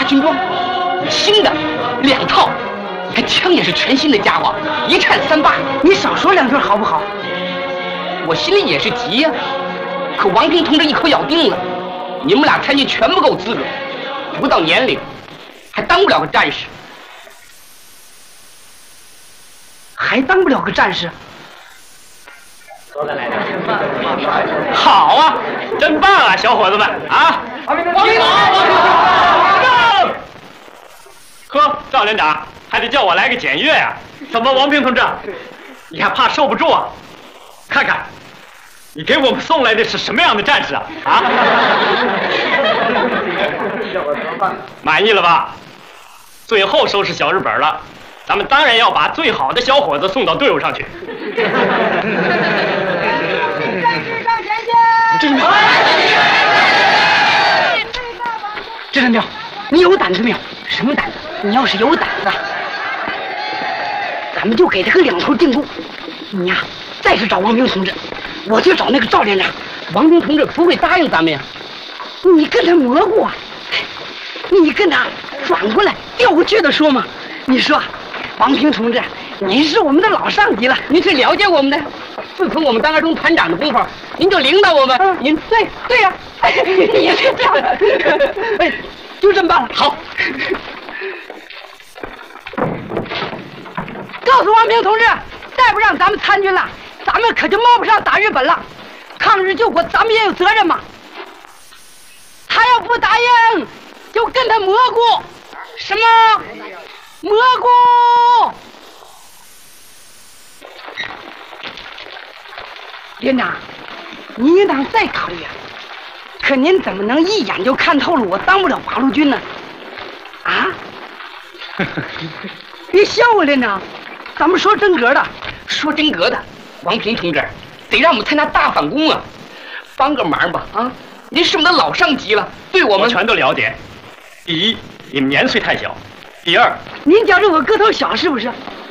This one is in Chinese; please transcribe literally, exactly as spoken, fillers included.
军装，新的两套，还枪也是全新的家伙，一颤三八。 你少说两句好不好？ 我心里也是急呀、啊，可王平同志一口咬定了，你们俩参军全不够资格，不到年龄，还当不了个战士， 还当不了个战士。 好啊，真棒啊，小伙子们啊！ 王平同志， 呵，赵连长还得叫我来个检阅呀、啊？怎么，王平同志，你还怕受不住啊？看看，你给我们送来的是什么样的战士啊？啊？满意了吧？最后收拾小日本了，咱们当然要把最好的小伙子送到队伍上去。 这是这是苗，你有胆子没有？什么胆子？你要是有胆子，咱们就给他个两头进攻。你呀，再去找王平同志，我去找那个赵连长。 王平同志不会答应咱们呀。 你跟他蘑菇啊，你跟他转过来调过去的说嘛。你说，王平同志，您是我们的老上级了， 您是了解我们的。自从我们当二中团长的功夫，您就领导我们。 嗯、您对对呀、啊，你是这样的，哎，就这么办了。 好， 告诉王平同志，再不让咱们参军了，咱们可就冒不上打日本了。抗日救国，咱们也有责任嘛。他要不答应，就跟他蘑菇。什么？蘑菇？连长，您应当再考虑啊！可您怎么能一眼就看透了我当不了八路军呢？啊？别笑啊，连长，咱们说真格的。 说真格的，王平同志，得让我们参加大反攻啊！帮个忙吧啊！您是我们的老上级了，对我们我全都了解。第一，你们年岁太小；第二， 您觉着我个头小是不是？